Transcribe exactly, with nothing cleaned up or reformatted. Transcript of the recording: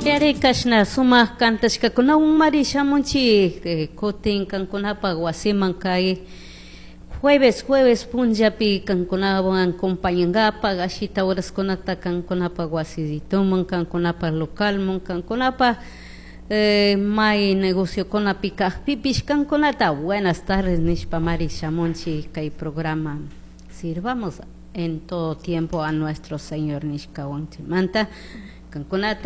Yari kashna suma kantashka kuna umari shamunchi kotin kankunapa wasiman kay jueves jueves punjapi kankunawan acompañangapa gashita horas kunata kankunapa wasituman kankunapa localmun kankunapa eh, may negocio kunapi kajpipish kankunata buenas tardes nishpa mari shamunchi kay programa sirvamos en todo tiempo a nuestro Señor nishkawanchimanta kankunata